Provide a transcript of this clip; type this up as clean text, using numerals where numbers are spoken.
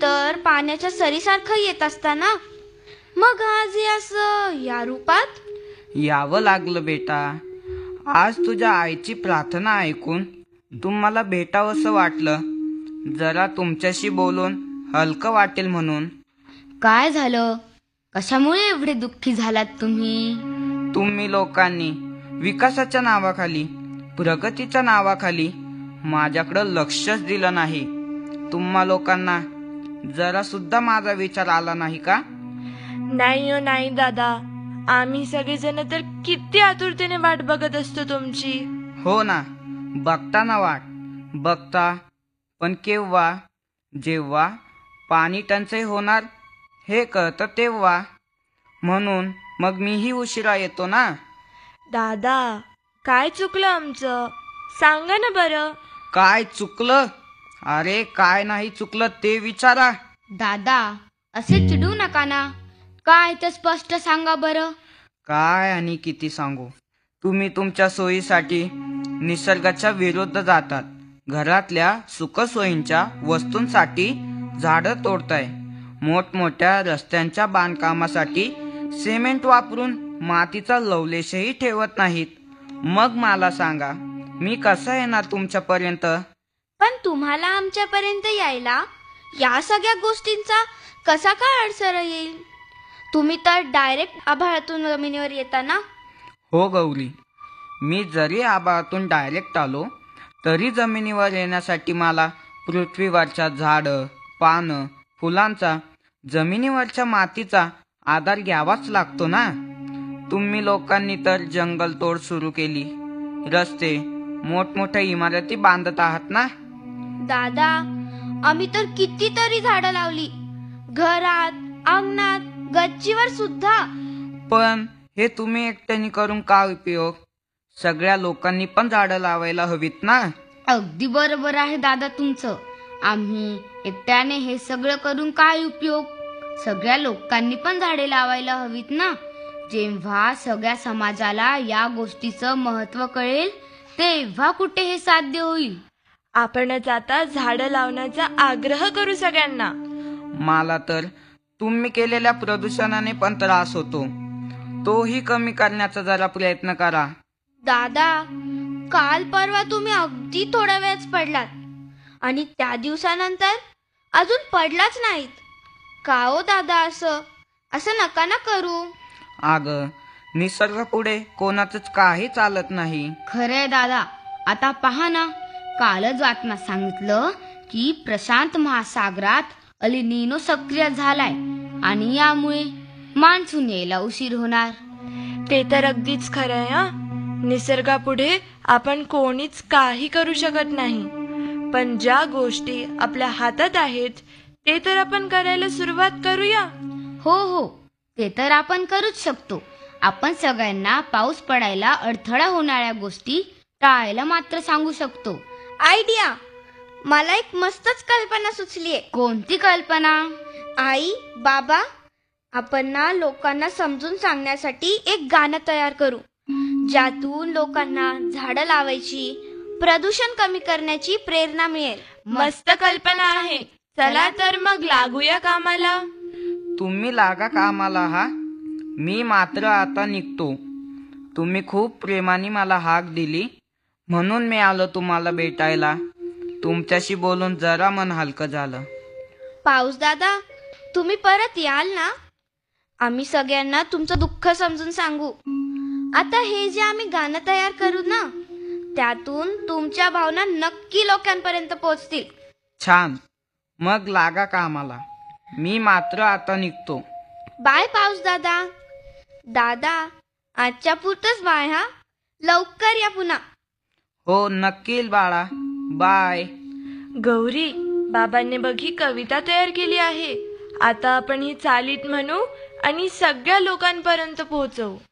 तर पाण्याच्या सरीसारखं येत असताना मग आज हे असं या रूपात? यावं लागलं बेटा. आज तुझ्या आईची प्रार्थना ऐकून तुम्हाला भेटावंसं वाटलं. जरा तुमच्याशी बोलून हलकं वाटेल म्हणून. काय झालं? कशामुळे एवढे दुःखी झालात तुम्ही? तुम्ही लोकांनी विकासाच्या नावाखाली, प्रगतीच्या नावाखाली माझ्याकडं लक्षच दिलं नाही. तुम्हा लोकांना जरा सुद्धा माझा विचार आला नाही का? नाही हो नाही दादा, आम्ही सगळेजण तर किती आतुरतेने वाट बघत असतो तुमची. हो ना, बघता ना वाट बघता, पण केव्हा? जेव्हा पाणी टंचाई होणार हे कळतं तेव्हा. म्हणून मग मीही उशिरा येतो ना. दादा, काय चुकलं आमचं? सांगा ना बरं. काय चुकलं? अरे काय नाही चुकलं ते विचारा. दादा, असे चिडू नका ना. काय ते स्पष्ट सांगा बरं. काय आणि किती सांगू? तुम्ही तुमच्या सोयीसाठी निसर्गाच्या विरुद्ध जातात. घरातल्या सुखसोयींच्या वस्तूंसाठी झाडं तोडताय. मोठमोठ्या रस्त्यांच्या बांधकामासाठी सिमेंट वापरून मातीचा लवलेशही ठेवत नाहीत. मग मला सांगा, मी कसं येणार तुमच्यापर्यंत? पण तुम्हाला आमच्यापर्यंत यायला या सगळ्या गोष्टींचा कसा काय अडसर येईल? तुम्ही तर डायरेक्ट आभाळातून जमिनीवर येता ना. हो गौरी, मी जरी आभाळातून डायरेक्ट आलो तरी जमिनीवर येण्यासाठी मला पृथ्वीवरच्या झाडं, पानं, फुलांचा, जमिनीवरच्या मातीचा आधार घ्यावाच लागतो ना. तुम्ही लोकांनी तर जंगलतोड सुरू केली. रस्ते, मोठमोठ्या इमारती बांधत आहात ना. दादा, आम्ही तर कितीतरी झाडं लावली. घरात, अंगणात, गच्चीवर सुद्धा. पण हे तुम्ही एकट्याने करून काय उपयोग? सगळ्या लोकांनी पण झाडं लावायला हवीत ना. अगदी बरोबर आहे दादा तुमचं. आम्ही एकट्याने हे सगळं करून काय उपयोग? सगळ्या लोकांनी पण झाडे लावायला हवीत ना. जेव्हा सगळ्या समाजाला या गोष्टीचं महत्त्व कळेल तेव्हा कुठे हे साध्य होईल. आपणच आता झाडं लावण्याचा आग्रह करू सगळ्यांना. मला तर तुम्ही केलेल्या प्रदूषणाने पण त्रास होतो. तोही कमी करण्याचा जरा प्रयत्न करा. दादा, काल परवा तुम्ही अगदी थोड्या वेळच पडलात आणि त्या दिवसानंतर अजून पडलाच नाहीत. का हो दादा, असं नका ना करू. अगं, निसर्गापुढे कोणाचंच काही चालत नाही. खरंय दादा. आता पहा ना, कालच बातम्यात सांगितलं की प्रशांत महासागरात अल निनो सक्रिय झालाय आणि यामुळे मान्सून यायला उशीर होणार. ते तर अगदीच खरंय हा. निसर्गापुढे आपण कोणीच काही करू शकत नाही. पण ज्या गोष्टी आपल्या हातात आहेत ते तर आपण करायला सुरुवात करूया. हो हो, ते तर आपण करूच शकतो. आपण सगळ्यांना पाऊस पडायला अडथळा होणाऱ्या गोष्टी टाळायला मात्र सांगू शकतो. आयडिया! मला एक मस्तच कल्पना सुचलीये. कोणती कल्पना? आई, बाबा, आपण ना लोकांना समजून सांगण्यासाठी एक गाणं तयार करू, ज्यातून लोकांना झाडं लावायची, प्रदूषण कमी करण्याची प्रेरणा मिळेल. मस्त कल्पना आहे. चला तर मग लागूया कामाला. तुम्ही लागा कामाला हा. मी मात्र आता निघतो. तुम्ही खूप प्रेमाने मला हाक दिली म्हणून मी आलो तुम्हाला भेटायला. तुमच्याशी बोलून जरा मन हलकं झालं. पाऊस दादा, तुम्ही परत याल ना? आम्ही सगळ्यांना तुमचं दुःख समजून सांगू. आता हे जे आम्ही गाणं तयार करू ना, त्यातून तुमच्या भावना नक्की लोकांपर्यंत पोहोचतील. छान, मग लागा कामाला. मी मात्र आता निघतो. बाय पाऊस दादा. दादा, आजच्या पुरतच बाय हा. लवकर या पुन्हा. हो नक्की बाळा. बाय. गौरी, बाबांनी बघी कविता तयार केली आहे. आता आपण ही चालीत म्हणू आणि सगळ्या लोकांपर्यंत पोहोचवू.